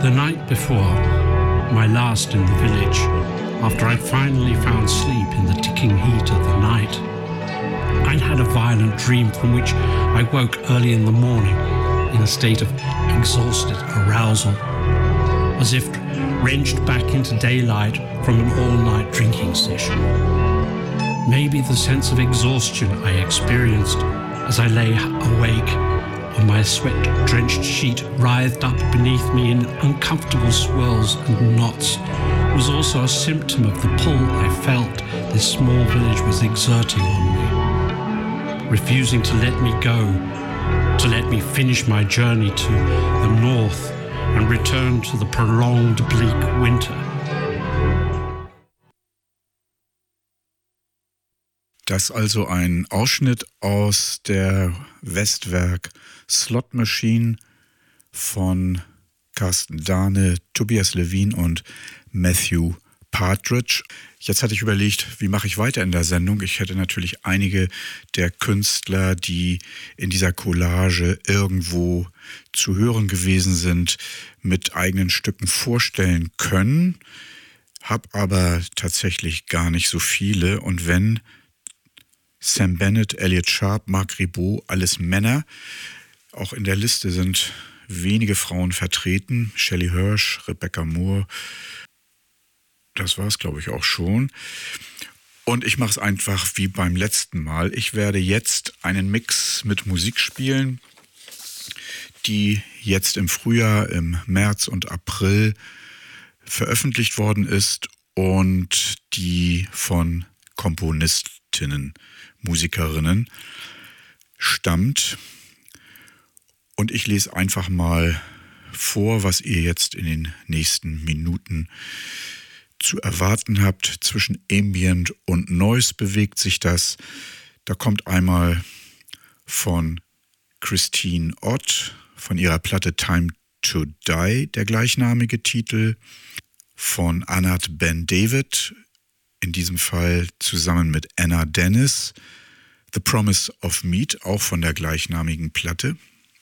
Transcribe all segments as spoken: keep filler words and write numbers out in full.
The night before, my last in the village, after I finally found sleep in the ticking heat of the night, I'd had a violent dream from which I woke early in the morning in a state of exhausted arousal, as if wrenched back into daylight from an all-night drinking session. Maybe the sense of exhaustion I experienced as I lay awake on my sweat-drenched sheet writhed up beneath me in uncomfortable swirls and knots was also a symptom of the pull I felt this small village was exerting on me, refusing to let me go, to let me finish my journey to the north and return to the prolonged bleak winter. Das also ein Ausschnitt aus der Westwerk Slot Machine von Carsten Dahne, Tobias Levin und Matthew Partridge. Jetzt hatte ich überlegt, wie mache ich weiter in der Sendung? Ich hätte natürlich einige der Künstler, die in dieser Collage irgendwo zu hören gewesen sind, mit eigenen Stücken vorstellen können, habe aber tatsächlich gar nicht so viele. Und wenn, Sam Bennett, Elliot Sharp, Marc Ribot, alles Männer. Auch in der Liste sind wenige Frauen vertreten. Shelley Hirsch, Rebecca Moore. Das war es, glaube ich, auch schon. Und ich mache es einfach wie beim letzten Mal. Ich werde jetzt einen Mix mit Musik spielen, die jetzt im Frühjahr, im März und April veröffentlicht worden ist und die von Komponistinnen, Musikerinnen stammt. Und ich lese einfach mal vor, was ihr jetzt in den nächsten Minuten zu erwarten habt. Zwischen Ambient und Noise bewegt sich das. Da kommt einmal von Christine Ott, von ihrer Platte Time to Die, der gleichnamige Titel, von Anat Ben David, in diesem Fall zusammen mit Anna Dennis, The Promise of Meat, auch von der gleichnamigen Platte.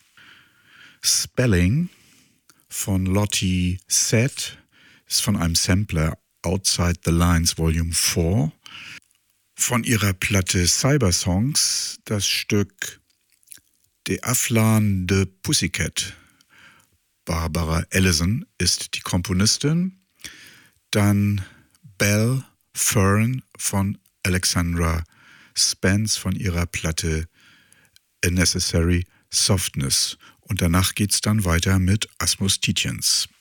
Spelling von Lottie Set, ist von einem Sampler Outside the Lines Volume vier. Von ihrer Platte Cybersongs das Stück De Aflan de Pussycat. Barbara Ellison ist die Komponistin. Dann Belle Fern von Alexandra Spence von ihrer Platte A Necessary Softness. Und danach geht's dann weiter mit Asmus Tietjens.